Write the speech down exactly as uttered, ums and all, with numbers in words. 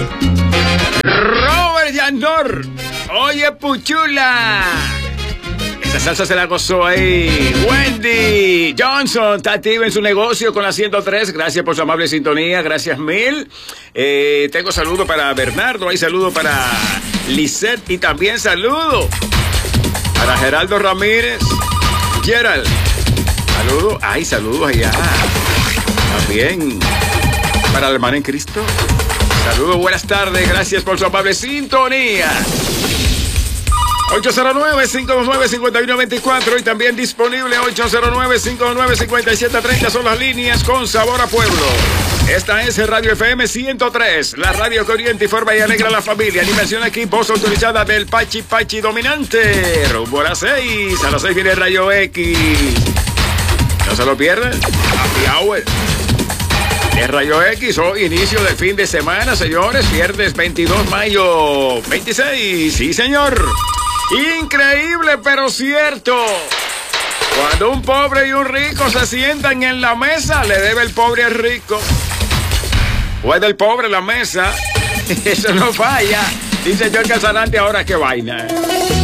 Robert Yandor. Oye, Puchula. Esa salsa se la gozó ahí. Wendy Johnson está activa en su negocio con la ciento tres. Gracias por su amable sintonía. Gracias mil. Eh, tengo saludo para Bernardo. Hay saludo para Lisette. Y también saludo para Geraldo Ramírez. Gerald. Saludo. Ay, saludos allá. También para el hermano en Cristo. Saludos, buenas tardes. Gracias por su amable sintonía. ocho cero nueve, cinco dos nueve, cinco uno dos cuatro y también disponible ocho cero nueve, cinco dos nueve, cinco siete tres cero son las líneas con sabor a pueblo. Esta es Radio F M ciento tres, la radio que orienta, informa y alegra a la familia. Animación aquí, voz autorizada del Pachi Pachi dominante. Rumbo a las seis, a las seis viene Rayo X. No se lo pierdan. Happy Hour. Es Rayo X, hoy inicio del fin de semana, señores. Viernes veintidós de mayo veintiséis. Sí, señor. Increíble, pero cierto. Cuando un pobre y un rico se sientan en la mesa, le debe el pobre al rico. O es del pobre la mesa. Eso no falla. Dice George Casanante, ahora qué vaina.